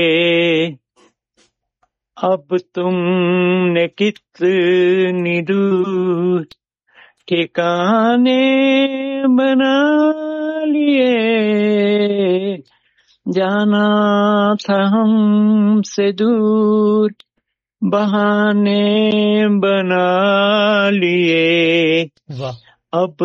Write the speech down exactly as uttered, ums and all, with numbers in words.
अब तुमने कितनी दूर ठिकाने बना लिए, जाना था हमसे दूर बहाने बना लिए। वाह। अब